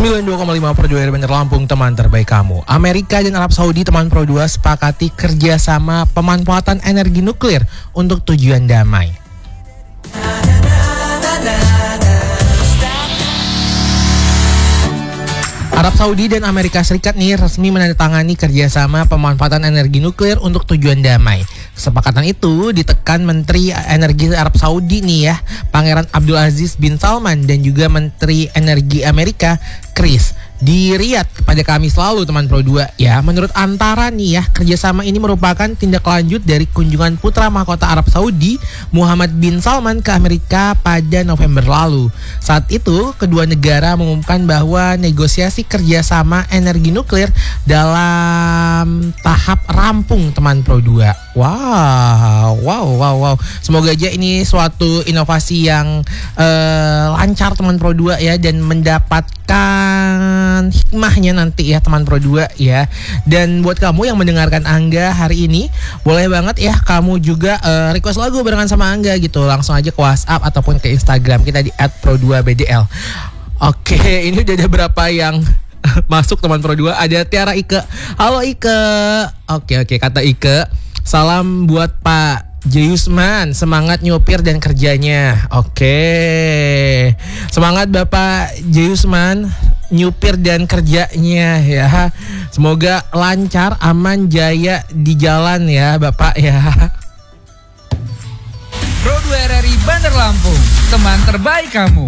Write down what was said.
92,5 Pro 2 Bener Lampung, teman terbaik kamu. Amerika dan Arab Saudi, teman Pro 2, sepakati kerjasama pemanfaatan energi nuklir untuk tujuan damai. Arab Saudi dan Amerika Serikat nih resmi menandatangani kerjasama pemanfaatan energi nuklir untuk tujuan damai. Kesepakatan itu ditekan Menteri Energi Arab Saudi nih ya, Pangeran Abdul Aziz bin Salman, dan juga Menteri Energi Amerika Chris di Riyadh pada Kamis lalu, teman Pro 2 ya. Menurut Antara nih ya, kerjasama ini merupakan tindak lanjut dari kunjungan putra mahkota Arab Saudi Muhammad bin Salman ke Amerika pada November lalu. Saat itu kedua negara mengumumkan bahwa negosiasi kerjasama energi nuklir dalam tahap rampung, teman Pro 2. Wow. Semoga aja ini suatu inovasi yang lancar, teman Pro 2 ya, dan mendapatkan hikmahnya nanti ya, teman Pro 2 ya. Dan buat kamu yang mendengarkan Angga hari ini, boleh banget ya kamu juga request lagu barengan sama Angga gitu. Langsung aja ke WhatsApp ataupun ke Instagram kita di @pro2bdl. Oke, ini udah ada berapa yang masuk, teman Pro 2. Ada Tiara Ike. Halo Ike. Oke, kata Ike, salam buat Pak Jayusman, semangat nyopir dan kerjanya. Oke. Semangat Bapak Jayusman nyupir dan kerjanya ya. Semoga lancar, aman, jaya di jalan ya Bapak ya. Pro 2 RRI Bandar Lampung, teman terbaik kamu.